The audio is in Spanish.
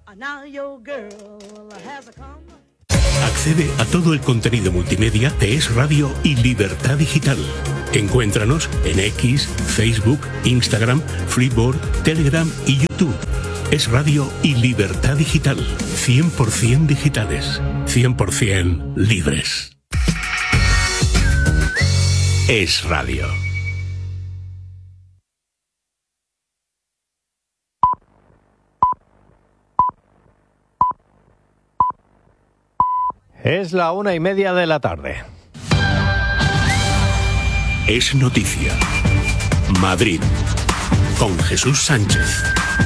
Accede a todo el contenido multimedia de Es Radio y Libertad Digital. Encuéntranos en X, Facebook, Instagram, Flipboard, Telegram y YouTube. Es Radio y Libertad Digital. 100% digitales. 100% libres. Es Radio. Es la 1:30 de la tarde. Es noticia. Madrid. Con Jesús Sánchez.